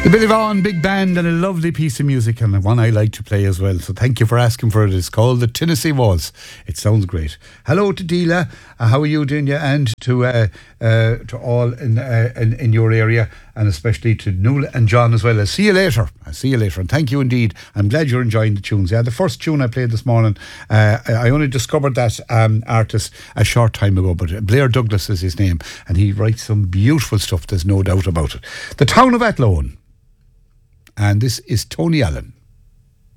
The Billy Vaughan Big Band, and a lovely piece of music, and one I like to play as well. So thank you for asking for it. It's called the Tennessee Waltz. It sounds great. Hello to Deela. How are you doing? Yeah, and to all in your area, and especially to Nuala and John as well. I'll see you later. And thank you indeed. I'm glad you're enjoying the tunes. Yeah, the first tune I played this morning, I only discovered that artist a short time ago, but Blair Douglas is his name, and he writes some beautiful stuff. There's no doubt about it. The Town of Athlone. And this is Tony Allen.